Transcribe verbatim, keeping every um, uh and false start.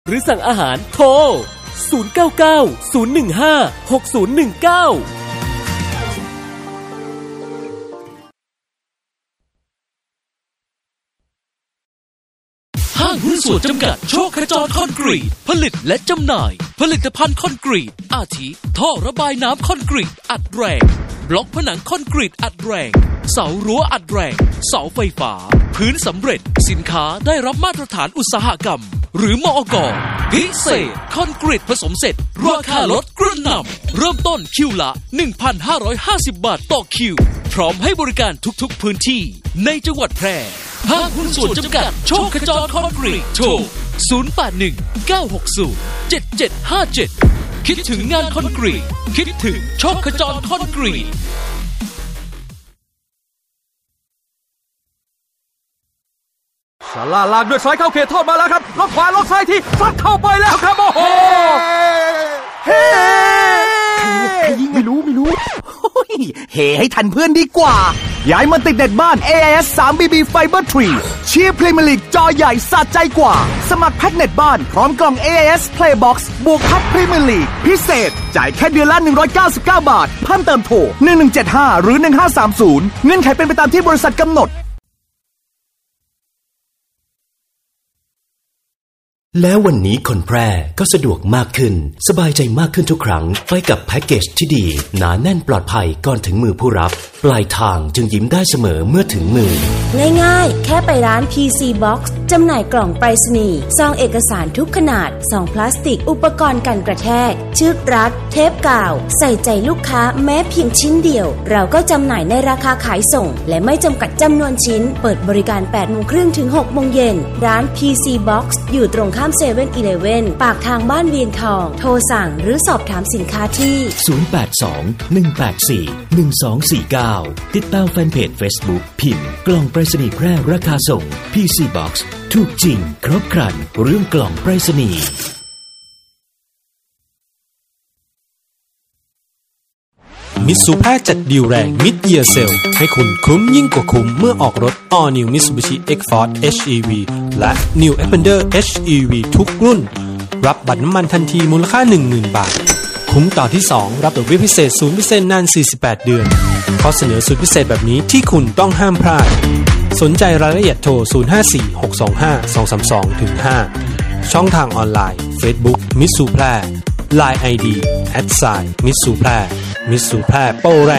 หรือสั่งอาหารโทรศูนย์ เก้า เก้า ศูนย์ หนึ่ง ห้า หก ศูนย์ หนึ่ง เก้าห้างหุ้นส่วนจำกัดโชคขจรคอนกรีตผลิตและจำหน่ายผลิตภัณฑ์คอนกรีตอาทิท่อระบายน้ำคอนกรีตอัดแรงบล็อกผนังคอนกรีตอัดแรงเสารั้วอัดแรงเสาไฟฟ้าพื้นสำเร็จสินค้าได้รับมาตรฐานอุตสาหกรรมหรือมอก.พิเศษคอนกรีตผสมเสร็จราคาลดกระหน่ำเริ่มต้นคิวละ หนึ่งพันห้าร้อยห้าสิบ บาทต่อคิวพร้อมให้บริการทุกๆพื้นที่ในจังหวัดแพร่ห้างหุ้นส่วนจำกัดโชคขจรคอนกรีตโทรศูนย์ แปด หนึ่ง เก้า หก ศูนย์ เจ็ด เจ็ด ห้า เจ็ดคิดถึงงานคอนกรีตคิดถึงโชคขจรคอนกรีตซาร่าลากด้วยซ้ายเข้าเขตโทษมาแล้วครับล็อกขวาล็อกซ้ายทีซัดเข้าไปแล้วครับโอ้โหเฮ้ใครยิงไม่รู้ไม่รู้เฮ้ให้ทันเพื่อนดีกว่าย้ายมาติดเน็ตบ้าน เอ ไอ เอส ทรี บี บี Fiber ทรีเชียร์พรีเมียร์ลีกจอใหญ่สะใจกว่าสมัครแพ็กเน็ตบ้านพร้อมกล่อง เอ ไอ เอส Playbox บวกแพ็กพรีเมียร์ลีกพิเศษจ่ายแค่เดือนละหนึ่งร้อยเก้าสิบเก้าบาทเพิ่มเติมโทรหนึ่งหนึ่งเจ็ดห้าหรือหนึ่งห้าสามศูนย์เงื่อนไขเป็นไปตามที่บริษัทกำหนดแล้ววันนี้คนแพร่ก็สะดวกมากขึ้นสบายใจมากขึ้นทุกครั้งไปกับแพ็กเกจที่ดีหนาแน่นปลอดภัยก่อนถึงมือผู้รับปลายทางจึงยิ้มได้เสมอเมื่อถึงมือง่ายๆแค่ไปร้าน พี ซี Box จำหน่ายกล่องไปรษณีย์ซองเอกสารทุกขนาดซองพลาสติกอุปกรณ์กันกระแทกเชือกรัดเทปกาวใส่ใจลูกค้าแม้เพียงชิ้นเดียวเราก็จำหน่ายในราคาขายส่งและไม่จำกัดจำนวนชิ้นเปิดบริการ แปดโมงครึ่ง ถึง หกโมงเย็นร้าน พี ซี Box อยู่ตรงข้ามเซเว่นอีเลฟเว่นปากทางบ้านเวียงทองโทรสั่งหรือสอบถามสินค้าที่ศูนย์ แปด สอง หนึ่ง แปด สี่ หนึ่ง สอง สี่ เก้าติดตามแฟนเพจ Facebook พิมพ์กล่องไปรษณีย์แพร่ราคาส่ง พี ซี Box ถูกจริงครบครันเรื่องกล่องไปรษณีย์มิตซูแพร่จัดดีลแรงมิดเยียร์เซลให้คุณคุ้มยิ่งกว่าคุ้มเมื่อออกรถ All New Mitsubishi X-Force เอช อี วี และ New Xpander เอช อี วี ทุกรุ่นรับบัตรน้ำมันทันทีมูลค่า หนึ่งหมื่น บาทคุ้มต่อที่สองรับดอกเบี้ยพิเศษ ศูนย์เปอร์เซ็นต์ นาน สี่สิบแปด เดือนข้อเสนอสุดพิเศษแบบนี้ที่คุณต้องห้ามพลาดสนใจรายละเอียดโทรศูนย์ ห้า สี่ หก สอง ห้า สอง สาม สอง ห้า ช่องทางออนไลน์ Facebook มิตซูแพร่ ไลน์ ไอ ดี แอท ไซน์ มิตซูแพร่มิตซูแพร่โปรแรง